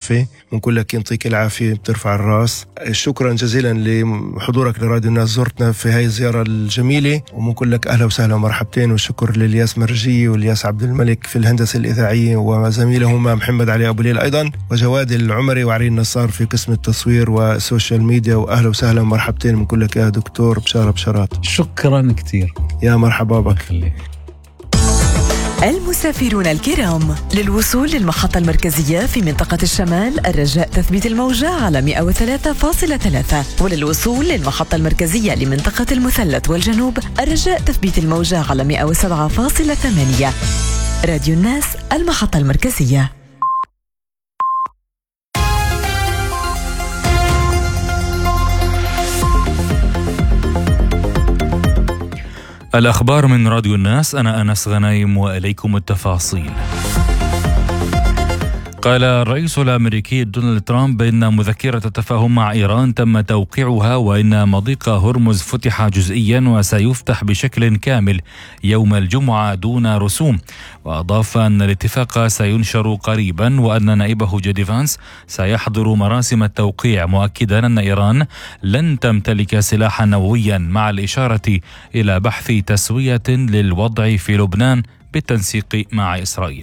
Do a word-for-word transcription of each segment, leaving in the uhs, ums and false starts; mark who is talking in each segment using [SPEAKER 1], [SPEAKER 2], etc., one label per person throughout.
[SPEAKER 1] العفة، ونقول لك يعطيك العافية، بترفع الراس. شكرا جزيلا لحضورك لراديو الناس، زرتنا في هاي الزيارة الجميلة، وبنقول لك أهلا وسهلا ومرحبتين. والشكر للياس مرجية والياس عبد الملك في الهندسة الإذاعية، وزميلهما محمد علي أبو ليل أيضا، وجواد العمري وعلي النصار في قسم التصوير والسوشيال ميديا. وأهلا وسهلا ومرحبتين بنقول لك يا دكتور بشارة بشارات.
[SPEAKER 2] شكرا كتير،
[SPEAKER 1] يا مرحبا بك.
[SPEAKER 3] المسافرون الكرام، للوصول للمحطة المركزية في منطقة الشمال الرجاء تثبيت الموجة على مئة وثلاثة فاصلة ثلاثة، وللوصول للمحطة المركزية لمنطقة المثلث والجنوب الرجاء تثبيت الموجة على مئة وسبعة فاصلة ثمانية. راديو الناس، المحطة المركزية.
[SPEAKER 4] الأخبار من راديو الناس، أنا أنس غنايم وإليكم التفاصيل. قال الرئيس الأمريكي دونالد ترامب بأن مذكرة التفاهم مع إيران تم توقيعها، وإن مضيق هرمز فتح جزئيا وسيفتح بشكل كامل يوم الجمعة دون رسوم. وأضاف أن الاتفاق سينشر قريبا، وأن نائبه جودي فانس سيحضر مراسم التوقيع، مؤكدا أن إيران لن تمتلك سلاحا نوويا، مع الإشارة إلى بحث تسوية للوضع في لبنان بالتنسيق مع إسرائيل.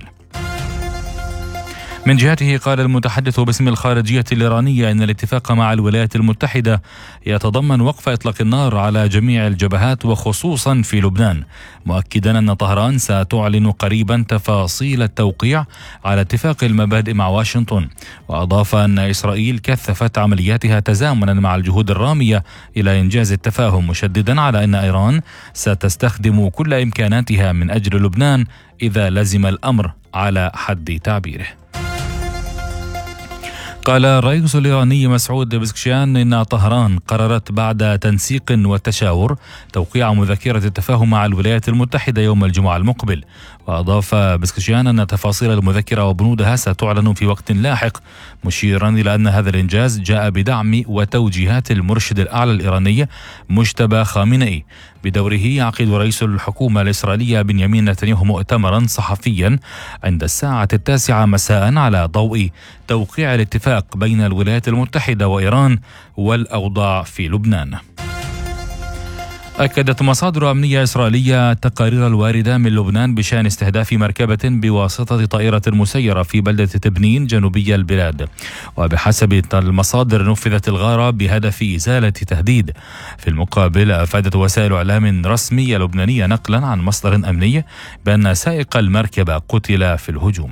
[SPEAKER 4] من جهته قال المتحدث باسم الخارجية الإيرانية إن الاتفاق مع الولايات المتحدة يتضمن وقف إطلاق النار على جميع الجبهات وخصوصا في لبنان، مؤكدا أن طهران ستعلن قريبا تفاصيل التوقيع على اتفاق المبادئ مع واشنطن. وأضاف أن إسرائيل كثفت عملياتها تزامنا مع الجهود الرامية إلى إنجاز التفاهم، مشددا على أن إيران ستستخدم كل إمكاناتها من أجل لبنان إذا لزم الأمر على حد تعبيره. قال الرئيس الإيراني مسعود بزكشيان إن طهران قررت بعد تنسيق وتشاور توقيع مذكرة التفاهم مع الولايات المتحدة يوم الجمعة المقبل. وأضاف بزكشيان أن تفاصيل المذكرة وبنودها ستعلن في وقت لاحق، مشيرا إلى أن هذا الإنجاز جاء بدعم وتوجيهات المرشد الأعلى الإيراني مجتبى خامنئي. بدوره يعقد رئيس الحكومة الإسرائيلية بنيامين نتنياهو مؤتمرا صحفيا عند الساعة التاسعة مساء على ضوء توقيع الاتفاق بين الولايات المتحدة وإيران والأوضاع في لبنان. أكدت مصادر أمنية إسرائيلية تقارير الواردة من لبنان بشأن استهداف مركبة بواسطة طائرة مسيرة في بلدة تبنين جنوبي البلاد. وبحسب المصادر نفذت الغارة بهدف إزالة تهديد. في المقابل أفادت وسائل إعلام رسمية لبنانية نقلا عن مصدر أمني بأن سائق المركبة قتل في الهجوم.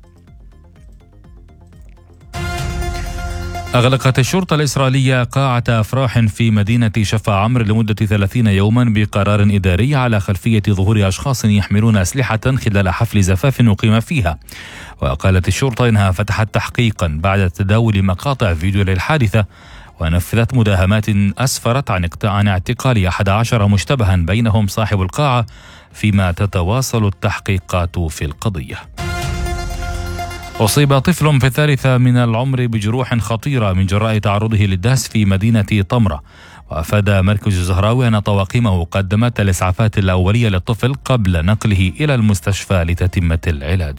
[SPEAKER 4] أغلقت الشرطة الإسرائيلية قاعة أفراح في مدينة شفا عمر لمدة ثلاثين يوما بقرار إداري على خلفية ظهور أشخاص يحملون أسلحة خلال حفل زفاف أقيم فيها. وقالت الشرطة إنها فتحت تحقيقا بعد تداول مقاطع فيديو للحادثة، ونفذت مداهمات أسفرت عن عن اعتقال أحد عشر مشتبها بينهم صاحب القاعة، فيما تتواصل التحقيقات في القضية. أصيب طفل في الثالثة من العمر بجروح خطيرة من جراء تعرضه للدهس في مدينة طمرة. وأفاد مركز الزهراوي أن طواقمه قدمت الإسعافات الأولية للطفل قبل نقله إلى المستشفى لتتمة العلاج.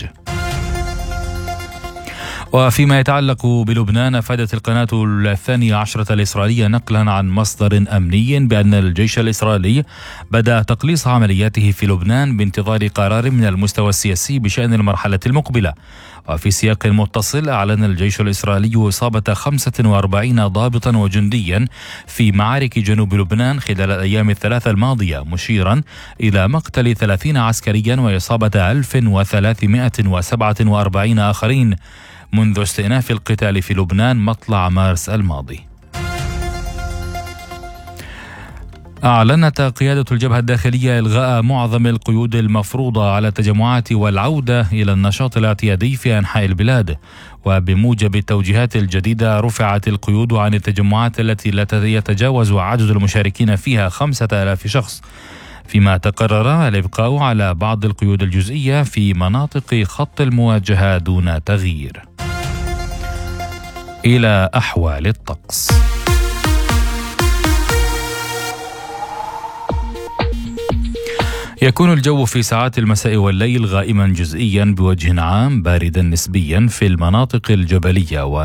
[SPEAKER 4] وفيما يتعلق بلبنان، أفادت القناة الثانية عشرة الإسرائيلية نقلا عن مصدر أمني بأن الجيش الإسرائيلي بدأ تقليص عملياته في لبنان بانتظار قرار من المستوى السياسي بشأن المرحلة المقبلة. وفي سياق متصل، أعلن الجيش الإسرائيلي إصابة خمسة وأربعين ضابطا وجنديا في معارك جنوب لبنان خلال الأيام الثلاثة الماضية، مشيرا إلى مقتل ثلاثين عسكريا وإصابة ألف وثلاثمائة وسبعة وأربعين آخرين منذ استئناف القتال في لبنان مطلع مارس الماضي. أعلنت قيادة الجبهة الداخلية إلغاء معظم القيود المفروضة على التجمعات والعودة إلى النشاط الاعتيادي في أنحاء البلاد. وبموجب التوجيهات الجديدة رفعت القيود عن التجمعات التي لا يتجاوز عدد المشاركين فيها خمسة آلاف شخص، فيما تقرر الإبقاء على بعض القيود الجزئية في مناطق خط المواجهة دون تغيير. إلى أحوال الطقس. يكون الجو في ساعات المساء والليل غائما جزئيا بوجه عام، باردا نسبيا في المناطق الجبلية.